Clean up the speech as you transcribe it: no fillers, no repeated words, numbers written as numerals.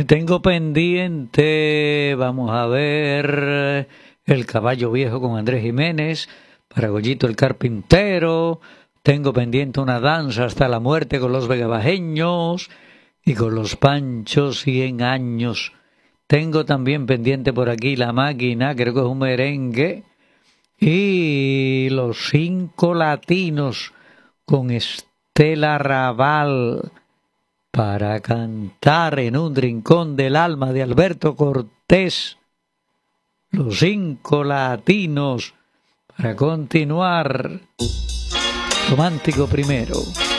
Tengo pendiente, vamos a ver, El Caballo Viejo con Andrés Jiménez, para Goyito el Carpintero. Tengo pendiente una danza hasta la muerte con los vegabajeños y con los Panchos 100 años. Tengo también pendiente por aquí La Máquina, creo que es un merengue. Y los 5 latinos con Estela Raval, para cantar en un rincón del alma de Alberto Cortés. Los 5 latinos para continuar. Romántico primero.